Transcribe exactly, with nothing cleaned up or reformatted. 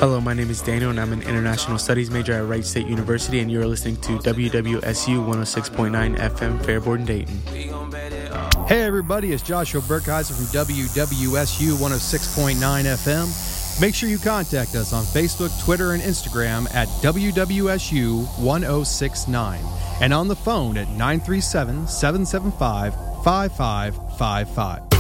Hello, my name is Daniel, and I'm an international studies major at Wright State University, and you're listening to W W S U one oh six point nine F M, Fairborn, Dayton. Hey, everybody, it's Joshua Burkheiser from W W S U one oh six point nine F M. Make sure you contact us on Facebook, Twitter, and Instagram at W W S U one oh six nine and on the phone at nine three seven, seven seven five, five five five five.